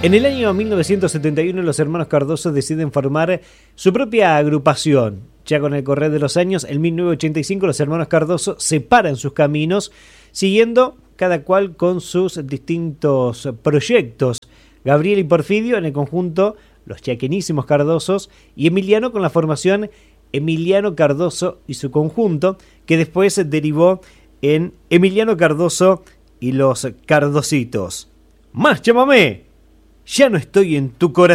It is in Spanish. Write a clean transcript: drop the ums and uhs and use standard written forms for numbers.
En el año 1971 los hermanos Cardoso deciden formar su propia agrupación. Ya con el correr de los años, en 1985 los hermanos Cardoso separan sus caminos, siguiendo cada cual con sus distintos proyectos. Gabriel y Porfidio en el conjunto Los Chaquenísimos Cardosos y Emiliano con la formación Emiliano Cardoso y su conjunto, que después derivó en Emiliano Cardoso y los Cardositos. ¡Más chamamé! Ya no estoy en tu corazón.